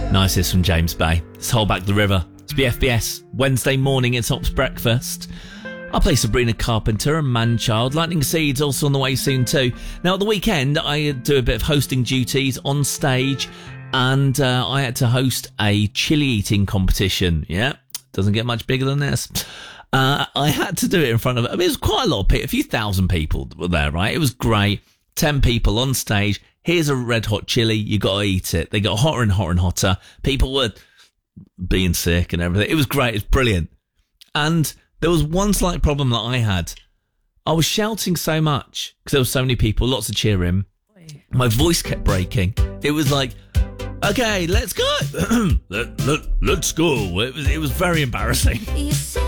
Nice, this from James Bay. Let's hold back the river. It's BFBS. Wednesday morning, it's Ops Breakfast. I play Sabrina Carpenter and Manchild. Lightning Seeds also on the way soon too. Now, at the weekend, I do a bit of hosting duties on stage, and I had to host a chili eating competition. Yeah, doesn't get much bigger than this. I had to do it in front of, it was quite a lot of people, a few thousand people were there, right? It was great. 10 people on stage. Here's a red hot chili. You got to eat it. They got hotter and hotter and hotter. People were being sick and everything. It was great. It's brilliant. And there was one slight problem that I had. I was shouting so much because there were so many people, lots of cheering. My voice kept breaking. It was like, okay, let's go. Let's go. It was very embarrassing.